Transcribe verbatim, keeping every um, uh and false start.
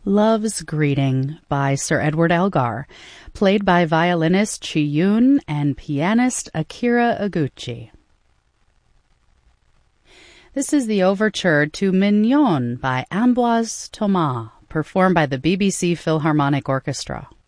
Love's Greeting by Sir Edward Elgar, played by violinist Chi-Yun and pianist Akira Iguchi. This is the overture to Mignon by Ambroise Thomas, performed by the B B C Philharmonic Orchestra.